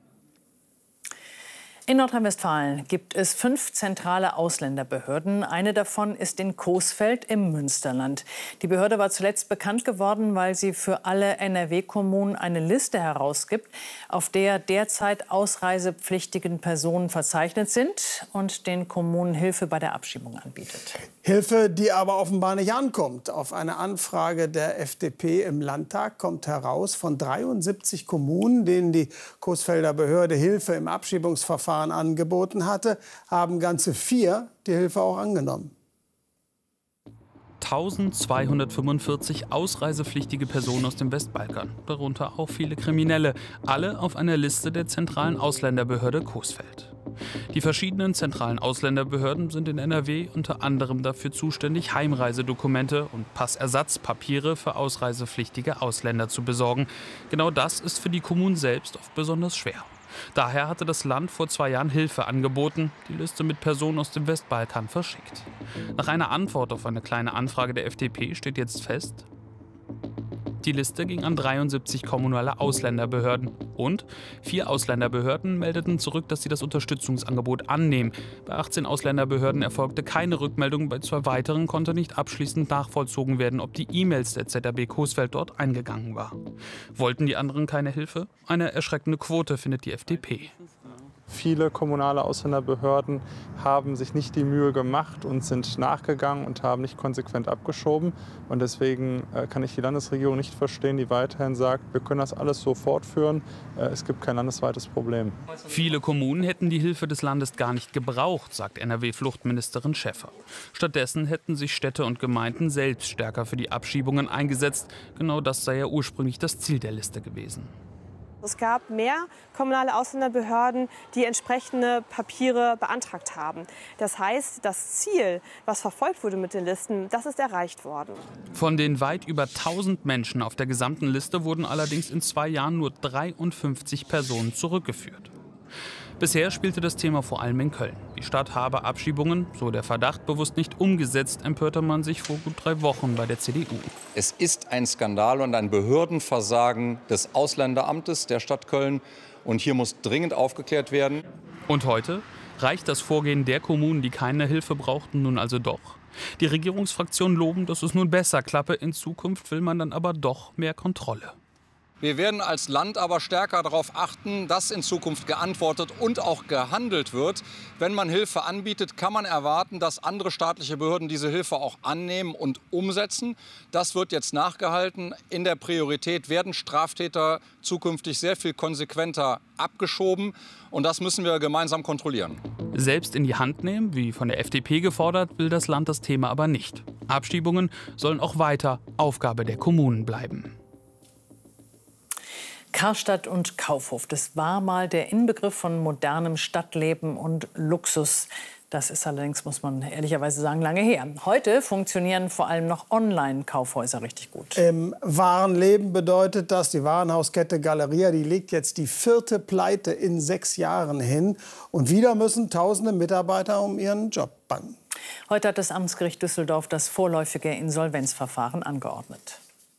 In Nordrhein-Westfalen gibt es 5 zentrale Ausländerbehörden. Eine davon ist in Coesfeld im Münsterland. Die Behörde war zuletzt bekannt geworden, weil sie für alle NRW-Kommunen eine Liste herausgibt, auf der derzeit ausreisepflichtigen Personen verzeichnet sind und den Kommunen Hilfe bei der Abschiebung anbietet. Hilfe, die aber offenbar nicht ankommt. Auf eine Anfrage der FDP im Landtag kommt heraus, von 73 Kommunen, denen die Coesfelder Behörde Hilfe im Abschiebungsverfahren angeboten hatte, haben ganze 4 die Hilfe auch angenommen. 1245 ausreisepflichtige Personen aus dem Westbalkan, darunter auch viele Kriminelle, alle auf einer Liste der zentralen Ausländerbehörde Coesfeld. Die verschiedenen zentralen Ausländerbehörden sind in NRW unter anderem dafür zuständig, Heimreisedokumente und Passersatzpapiere für ausreisepflichtige Ausländer zu besorgen. Genau das ist für die Kommunen selbst oft besonders schwer. Daher hatte das Land vor 2 Jahren Hilfe angeboten, die Liste mit Personen aus dem Westbalkan verschickt. Nach einer Antwort auf eine kleine Anfrage der FDP steht jetzt fest: Die Liste ging an 73 kommunale Ausländerbehörden und 4 Ausländerbehörden meldeten zurück, dass sie das Unterstützungsangebot annehmen. Bei 18 Ausländerbehörden erfolgte keine Rückmeldung, bei 2 weiteren konnte nicht abschließend nachvollzogen werden, ob die E-Mails der ZAB Coesfeld dort eingegangen war. Wollten die anderen keine Hilfe? Eine erschreckende Quote, findet die FDP. Viele kommunale Ausländerbehörden haben sich nicht die Mühe gemacht und sind nachgegangen und haben nicht konsequent abgeschoben. Und deswegen kann ich die Landesregierung nicht verstehen, die weiterhin sagt, wir können das alles so fortführen, es gibt kein landesweites Problem. Viele Kommunen hätten die Hilfe des Landes gar nicht gebraucht, sagt NRW-Fluchtministerin Schäffer. Stattdessen hätten sich Städte und Gemeinden selbst stärker für die Abschiebungen eingesetzt. Genau das sei ja ursprünglich das Ziel der Liste gewesen. Es gab mehr kommunale Ausländerbehörden, die entsprechende Papiere beantragt haben. Das heißt, das Ziel, was verfolgt wurde mit den Listen, das ist erreicht worden. Von den weit über 1000 Menschen auf der gesamten Liste wurden allerdings in 2 Jahren nur 53 Personen zurückgeführt. Bisher spielte das Thema vor allem in Köln. Die Stadt habe Abschiebungen, so der Verdacht, bewusst nicht umgesetzt, empörte man sich vor gut 3 Wochen bei der CDU. Es ist ein Skandal und ein Behördenversagen des Ausländeramtes der Stadt Köln. Und hier muss dringend aufgeklärt werden. Und heute? Reicht das Vorgehen der Kommunen, die keine Hilfe brauchten, nun also doch? Die Regierungsfraktionen loben, dass es nun besser klappe. In Zukunft will man dann aber doch mehr Kontrolle. Wir werden als Land aber stärker darauf achten, dass in Zukunft geantwortet und auch gehandelt wird. Wenn man Hilfe anbietet, kann man erwarten, dass andere staatliche Behörden diese Hilfe auch annehmen und umsetzen. Das wird jetzt nachgehalten. In der Priorität werden Straftäter zukünftig sehr viel konsequenter abgeschoben. Und das müssen wir gemeinsam kontrollieren. Selbst in die Hand nehmen, wie von der FDP gefordert, will das Land das Thema aber nicht. Abschiebungen sollen auch weiter Aufgabe der Kommunen bleiben. Karstadt und Kaufhof, das war mal der Inbegriff von modernem Stadtleben und Luxus. Das ist allerdings, muss man ehrlicherweise sagen, lange her. Heute funktionieren vor allem noch Online-Kaufhäuser richtig gut. Im wahren Leben bedeutet das, die Warenhauskette Galeria, die legt jetzt die 4. Pleite in 6 Jahren hin. Und wieder müssen tausende Mitarbeiter um ihren Job bangen. Heute hat das Amtsgericht Düsseldorf das vorläufige Insolvenzverfahren angeordnet.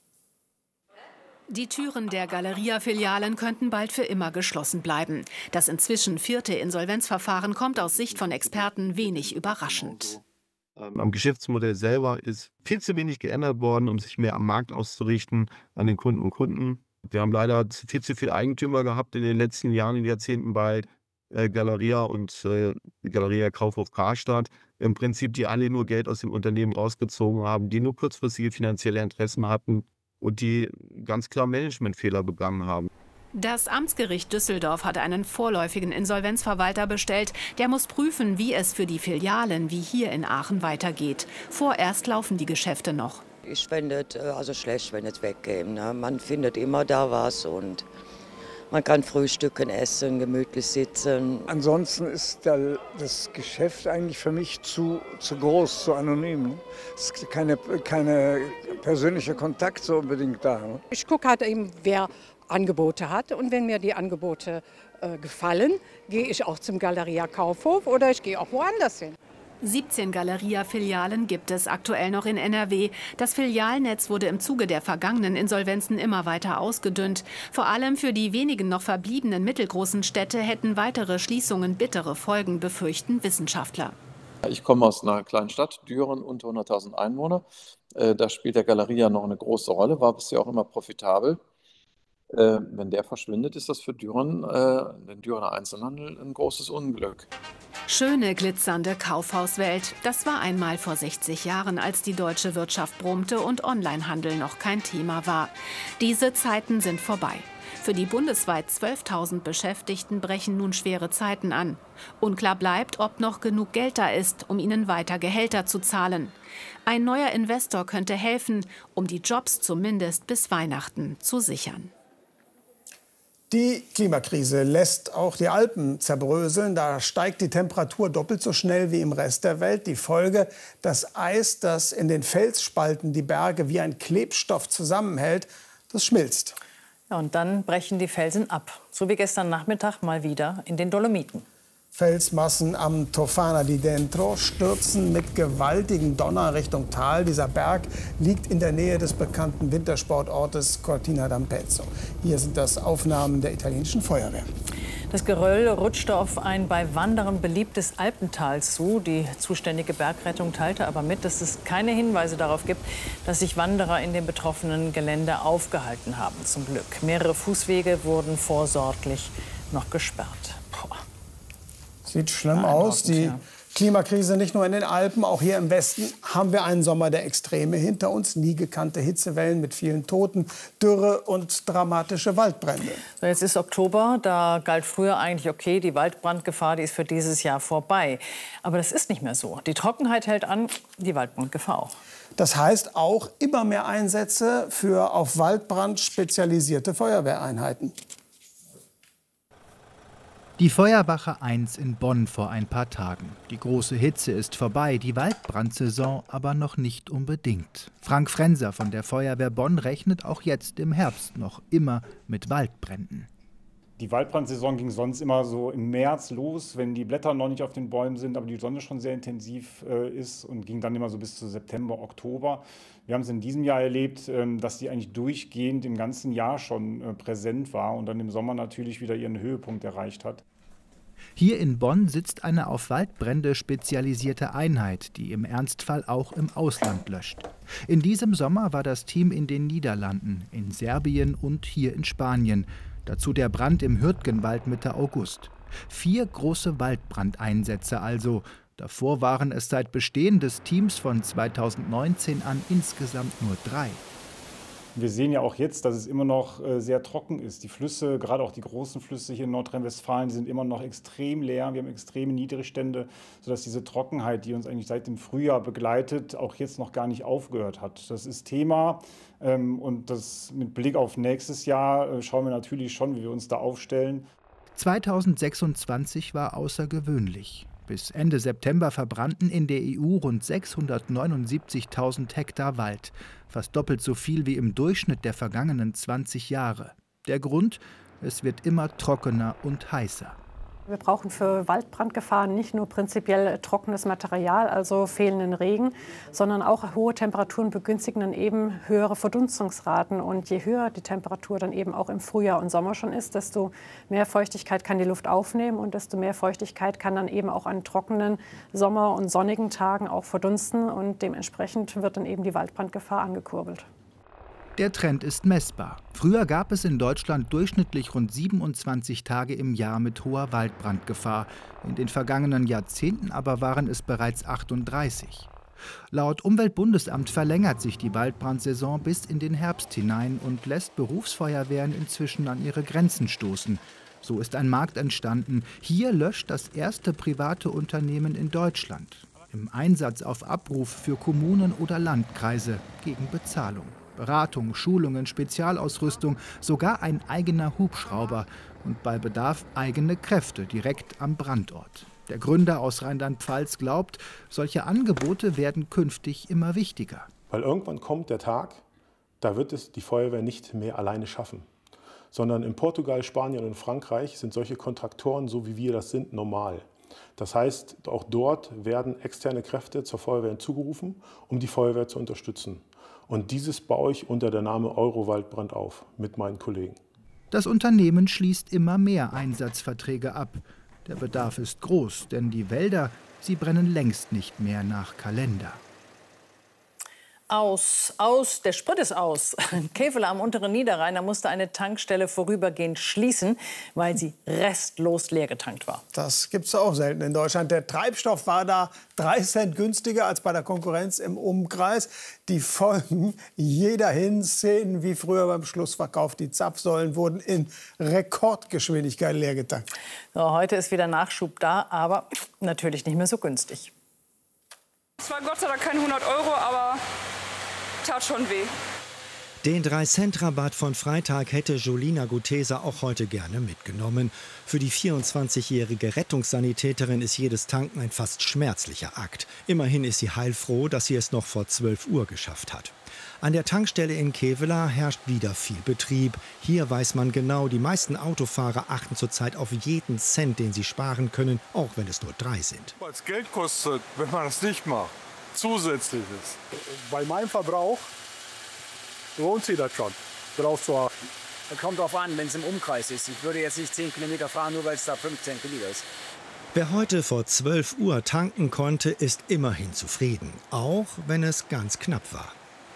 Die Türen der Galeria-Filialen könnten bald für immer geschlossen bleiben. Das inzwischen 4. Insolvenzverfahren kommt aus Sicht von Experten wenig überraschend. Am Geschäftsmodell selber ist viel zu wenig geändert worden, um sich mehr am Markt auszurichten, an den Kunden und Kunden. Wir haben leider viel zu viele Eigentümer gehabt in den letzten Jahren und Jahrzehnten bei Galeria und Galeria Kaufhof Karstadt. Im Prinzip die alle nur Geld aus dem Unternehmen rausgezogen haben, die nur kurzfristige finanzielle Interessen hatten und die ganz klar Managementfehler begangen haben. Das Amtsgericht Düsseldorf hat einen vorläufigen Insolvenzverwalter bestellt. Der muss prüfen, wie es für die Filialen wie hier in Aachen weitergeht. Vorerst laufen die Geschäfte noch. Ich fände es also schlecht, wenn es wegkäme. Ne? Man findet immer da was und man kann frühstücken, essen, gemütlich sitzen. Ansonsten ist das Geschäft eigentlich für mich zu groß, zu anonym. Es ist keine persönliche Kontakt so unbedingt da. Ich gucke halt eben, wer Angebote hat. Und wenn mir die Angebote gefallen, gehe ich auch zum Galeria Kaufhof oder ich gehe auch woanders hin. 17 Galeria-Filialen gibt es aktuell noch in NRW. Das Filialnetz wurde im Zuge der vergangenen Insolvenzen immer weiter ausgedünnt. Vor allem für die wenigen noch verbliebenen mittelgroßen Städte hätten weitere Schließungen bittere Folgen, befürchten Wissenschaftler. Ich komme aus einer kleinen Stadt, Düren, unter 100.000 Einwohner. Da spielt der Galeria noch eine große Rolle, war bisher auch immer profitabel. Wenn der verschwindet, ist das für Düren, den Dürener Einzelhandel, ein großes Unglück. Schöne, glitzernde Kaufhauswelt. Das war einmal vor 60 Jahren, als die deutsche Wirtschaft brummte und Onlinehandel noch kein Thema war. Diese Zeiten sind vorbei. Für die bundesweit 12.000 Beschäftigten brechen nun schwere Zeiten an. Unklar bleibt, ob noch genug Geld da ist, um ihnen weiter Gehälter zu zahlen. Ein neuer Investor könnte helfen, um die Jobs zumindest bis Weihnachten zu sichern. Die Klimakrise lässt auch die Alpen zerbröseln. Da steigt die Temperatur doppelt so schnell wie im Rest der Welt. Die Folge: das Eis, das in den Felsspalten die Berge wie ein Klebstoff zusammenhält, das schmilzt. Ja, und dann brechen die Felsen ab. So wie gestern Nachmittag mal wieder in den Dolomiten. Felsmassen am Tofana di Dentro stürzen mit gewaltigem Donner Richtung Tal. Dieser Berg liegt in der Nähe des bekannten Wintersportortes Cortina d'Ampezzo. Hier sind das Aufnahmen der italienischen Feuerwehr. Das Geröll rutschte auf ein bei Wanderern beliebtes Alpental zu. Die zuständige Bergrettung teilte aber mit, dass es keine Hinweise darauf gibt, dass sich Wanderer in dem betroffenen Gelände aufgehalten haben. Zum Glück. Mehrere Fußwege wurden vorsorglich noch gesperrt. Sieht schlimm aus. Die Klimakrise nicht nur in den Alpen, auch hier im Westen haben wir einen Sommer der Extreme hinter uns. Nie gekannte Hitzewellen mit vielen Toten, Dürre und dramatische Waldbrände. So, jetzt ist Oktober, da galt früher eigentlich, okay, die Waldbrandgefahr, die ist für dieses Jahr vorbei. Aber das ist nicht mehr so. Die Trockenheit hält an, die Waldbrandgefahr auch. Das heißt auch immer mehr Einsätze für auf Waldbrand spezialisierte Feuerwehreinheiten. Die Feuerwache 1 in Bonn vor ein paar Tagen. Die große Hitze ist vorbei, die Waldbrandsaison aber noch nicht unbedingt. Frank Frenser von der Feuerwehr Bonn rechnet auch jetzt im Herbst noch immer mit Waldbränden. Die Waldbrandsaison ging sonst immer so im März los, wenn die Blätter noch nicht auf den Bäumen sind, aber die Sonne schon sehr intensiv ist, und ging dann immer so bis zu September, Oktober. Wir haben es in diesem Jahr erlebt, dass die eigentlich durchgehend im ganzen Jahr schon präsent war und dann im Sommer natürlich wieder ihren Höhepunkt erreicht hat. Hier in Bonn sitzt eine auf Waldbrände spezialisierte Einheit, die im Ernstfall auch im Ausland löscht. In diesem Sommer war das Team in den Niederlanden, in Serbien und hier in Spanien. Dazu der Brand im Hürtgenwald Mitte August. 4 große Waldbrandeinsätze also. Davor waren es seit Bestehen des Teams von 2019 an insgesamt nur 3. Wir sehen ja auch jetzt, dass es immer noch sehr trocken ist. Die Flüsse, gerade auch die großen Flüsse hier in Nordrhein-Westfalen, die sind immer noch extrem leer. Wir haben extreme Niedrigstände, sodass diese Trockenheit, die uns eigentlich seit dem Frühjahr begleitet, auch jetzt noch gar nicht aufgehört hat. Das ist Thema, und das mit Blick auf nächstes Jahr schauen wir natürlich schon, wie wir uns da aufstellen. 2026 war außergewöhnlich. Bis Ende September verbrannten in der EU rund 679.000 Hektar Wald, fast doppelt so viel wie im Durchschnitt der vergangenen 20 Jahre. Der Grund: es wird immer trockener und heißer. Wir brauchen für Waldbrandgefahren nicht nur prinzipiell trockenes Material, also fehlenden Regen, sondern auch hohe Temperaturen begünstigen dann eben höhere Verdunstungsraten. Und je höher die Temperatur dann eben auch im Frühjahr und Sommer schon ist, desto mehr Feuchtigkeit kann die Luft aufnehmen und desto mehr Feuchtigkeit kann dann eben auch an trockenen Sommer- und sonnigen Tagen auch verdunsten. Und dementsprechend wird dann eben die Waldbrandgefahr angekurbelt. Der Trend ist messbar. Früher gab es in Deutschland durchschnittlich rund 27 Tage im Jahr mit hoher Waldbrandgefahr. In den vergangenen Jahrzehnten aber waren es bereits 38. Laut Umweltbundesamt verlängert sich die Waldbrandsaison bis in den Herbst hinein und lässt Berufsfeuerwehren inzwischen an ihre Grenzen stoßen. So ist ein Markt entstanden. Hier löscht das erste private Unternehmen in Deutschland. Im Einsatz auf Abruf für Kommunen oder Landkreise gegen Bezahlung. Beratung, Schulungen, Spezialausrüstung, sogar ein eigener Hubschrauber und bei Bedarf eigene Kräfte direkt am Brandort. Der Gründer aus Rheinland-Pfalz glaubt, solche Angebote werden künftig immer wichtiger. Weil irgendwann kommt der Tag, da wird es die Feuerwehr nicht mehr alleine schaffen, sondern in Portugal, Spanien und Frankreich sind solche Kontraktoren, so wie wir das sind, normal. Das heißt, auch dort werden externe Kräfte zur Feuerwehr hinzugerufen, um die Feuerwehr zu unterstützen. Und dieses baue ich unter der Name Euro-Waldbrand auf mit meinen Kollegen. Das Unternehmen schließt immer mehr Einsatzverträge ab. Der Bedarf ist groß, denn die Wälder, sie brennen längst nicht mehr nach Kalender. Der Sprit ist aus. In Kevela am unteren Niederrhein, da musste eine Tankstelle vorübergehend schließen, weil sie restlos leer getankt war. Das gibt es auch selten in Deutschland. Der Treibstoff war da 3 Cent günstiger als bei der Konkurrenz im Umkreis. Die Folgen jederhin, Szenen wie früher beim Schlussverkauf. Die Zapfsäulen wurden in Rekordgeschwindigkeit leer getankt. So, heute ist wieder Nachschub da, aber natürlich nicht mehr so günstig. Es war Gott sei Dank kein 100 €, aber tat schon weh. Den 3-Cent-Rabatt von Freitag hätte Jolina Gutesa auch heute gerne mitgenommen. Für die 24-jährige Rettungssanitäterin ist jedes Tanken ein fast schmerzlicher Akt. Immerhin ist sie heilfroh, dass sie es noch vor 12 Uhr geschafft hat. An der Tankstelle in Kevela herrscht wieder viel Betrieb. Hier weiß man genau, die meisten Autofahrer achten zurzeit auf jeden Cent, den sie sparen können, auch wenn es nur 3 sind. Weil es Geld kostet, wenn man das nicht macht. Zusätzliches. Bei meinem Verbrauch lohnt sich das schon, darauf zu achten. Es kommt darauf an, wenn es im Umkreis ist. Ich würde jetzt nicht 10 Kilometer fahren, nur weil es da 15 Kilometer ist. Wer heute vor 12 Uhr tanken konnte, ist immerhin zufrieden. Auch wenn es ganz knapp war.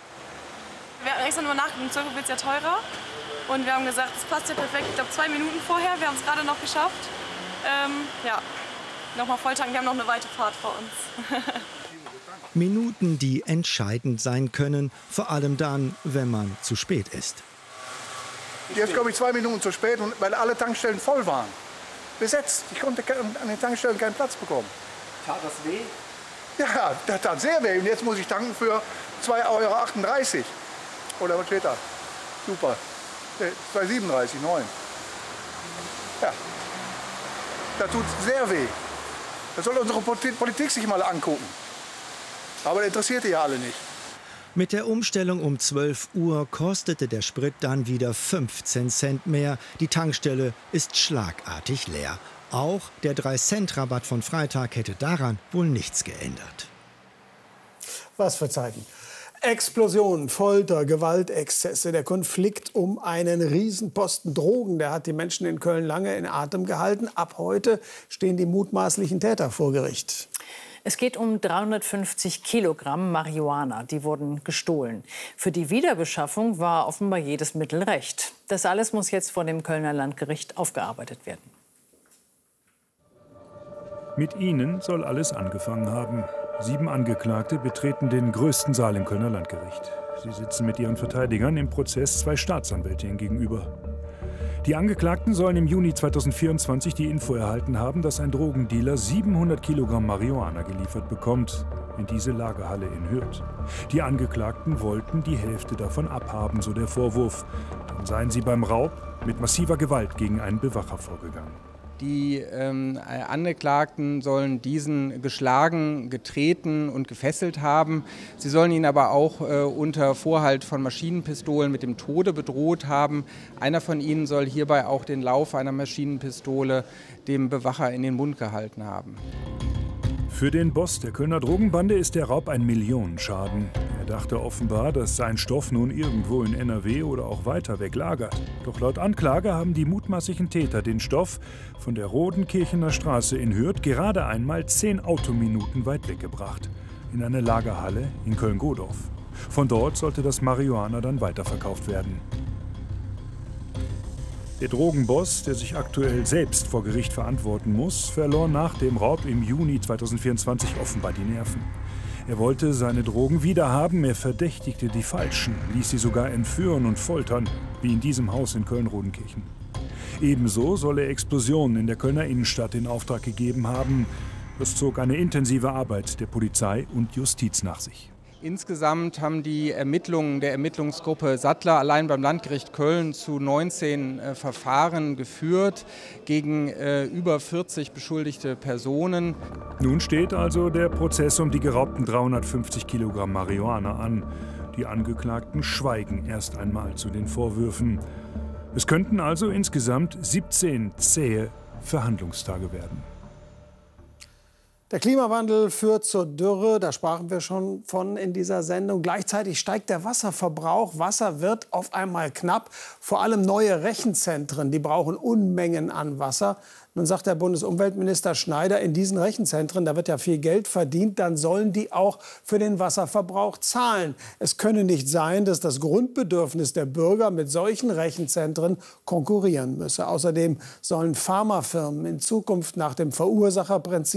Wir haben extra nur nachgedacht, um 12 Uhr wird es ja teurer. Und wir haben gesagt, es passt ja perfekt. Ich glaube 2 Minuten vorher, wir haben es gerade noch geschafft. Ja, nochmal voll tanken, wir haben noch eine weite Fahrt vor uns. Minuten, die entscheidend sein können, vor allem dann, wenn man zu spät ist. Jetzt glaube ich 2 Minuten zu spät, weil alle Tankstellen voll waren. Besetzt. Ich konnte an den Tankstellen keinen Platz bekommen. Tat das weh? Ja, das tat sehr weh. Und jetzt muss ich tanken für 2,38 €. Oder was steht da? Super. 2,37, 9. Ja, das tut sehr weh. Das soll unsere Politik sich mal angucken. Aber das interessiert die ja alle nicht. Mit der Umstellung um 12 Uhr kostete der Sprit dann wieder 15 Cent mehr. Die Tankstelle ist schlagartig leer. Auch der 3-Cent-Rabatt von Freitag hätte daran wohl nichts geändert. Was für Zeiten. Explosionen, Folter, Gewaltexzesse. Der Konflikt um einen Riesenposten Drogen, der hat die Menschen in Köln lange in Atem gehalten. Ab heute stehen die mutmaßlichen Täter vor Gericht. Es geht um 350 Kilogramm Marihuana. Die wurden gestohlen. Für die Wiederbeschaffung war offenbar jedes Mittel recht. Das alles muss jetzt vor dem Kölner Landgericht aufgearbeitet werden. Mit ihnen soll alles angefangen haben. 7 Angeklagte betreten den größten Saal im Kölner Landgericht. Sie sitzen mit ihren Verteidigern im Prozess 2 Staatsanwältinnen gegenüber. Die Angeklagten sollen im Juni 2024 die Info erhalten haben, dass ein Drogendealer 700 Kilogramm Marihuana geliefert bekommt in diese Lagerhalle in Hürth. Die Angeklagten wollten die Hälfte davon abhaben, so der Vorwurf. Dann seien sie beim Raub mit massiver Gewalt gegen einen Bewacher vorgegangen. Die Angeklagten sollen diesen geschlagen, getreten und gefesselt haben. Sie sollen ihn aber auch unter Vorhalt von Maschinenpistolen mit dem Tode bedroht haben. Einer von ihnen soll hierbei auch den Lauf einer Maschinenpistole dem Bewacher in den Mund gehalten haben. Für den Boss der Kölner Drogenbande ist der Raub ein Millionenschaden. Er dachte offenbar, dass sein Stoff nun irgendwo in NRW oder auch weiter weg lagert. Doch laut Anklage haben die mutmaßlichen Täter den Stoff von der Rodenkirchener Straße in Hürth gerade einmal 10 Autominuten weit weggebracht. In eine Lagerhalle in Köln-Godorf. Von dort sollte das Marihuana dann weiterverkauft werden. Der Drogenboss, der sich aktuell selbst vor Gericht verantworten muss, verlor nach dem Raub im Juni 2024 offenbar die Nerven. Er wollte seine Drogen wiederhaben, er verdächtigte die Falschen, ließ sie sogar entführen und foltern, wie in diesem Haus in Köln-Rodenkirchen. Ebenso soll er Explosionen in der Kölner Innenstadt in Auftrag gegeben haben. Das zog eine intensive Arbeit der Polizei und Justiz nach sich. Insgesamt haben die Ermittlungen der Ermittlungsgruppe Sattler allein beim Landgericht Köln zu 19 Verfahren geführt gegen über 40 beschuldigte Personen. Nun steht also der Prozess um die geraubten 350 Kilogramm Marihuana an. Die Angeklagten schweigen erst einmal zu den Vorwürfen. Es könnten also insgesamt 17 zähe Verhandlungstage werden. Der Klimawandel führt zur Dürre, da sprachen wir schon von in dieser Sendung. Gleichzeitig steigt der Wasserverbrauch. Wasser wird auf einmal knapp. Vor allem neue Rechenzentren, die brauchen Unmengen an Wasser. Nun sagt der Bundesumweltminister Schneider, in diesen Rechenzentren, da wird ja viel Geld verdient, dann sollen die auch für den Wasserverbrauch zahlen. Es könne nicht sein, dass das Grundbedürfnis der Bürger mit solchen Rechenzentren konkurrieren müsse. Außerdem sollen Pharmafirmen in Zukunft nach dem Verursacherprinzip